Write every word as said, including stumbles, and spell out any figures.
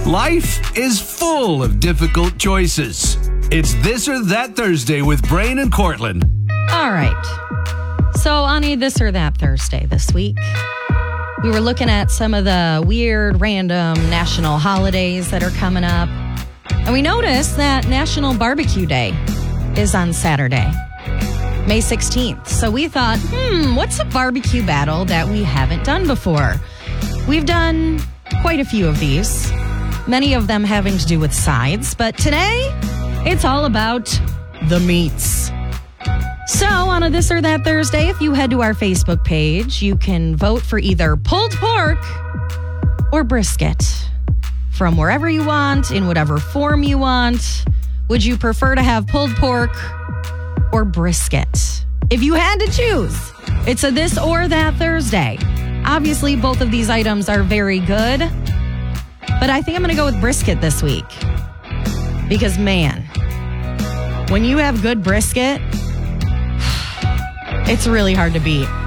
Life is full of difficult choices. It's This or That Thursday with Brain and Cortland. All right. So on a This or That Thursday this week, we were looking at some of the weird, random national holidays that are coming up. And we noticed that National Barbecue Day is on Saturday, May sixteenth. So we thought, hmm, what's a barbecue battle that we haven't done before? We've done quite a few of these, many of them having to do with sides. But today, it's all about the meats. So on a This or That Thursday, if you head to our Facebook page, you can vote for either pulled pork or brisket from wherever you want, in whatever form you want. Would you prefer to have pulled pork or brisket? If you had to choose, it's a This or That Thursday. Obviously, both of these items are very good, but I think I'm going to go with brisket this week. Because, man, when you have good brisket, it's really hard to beat.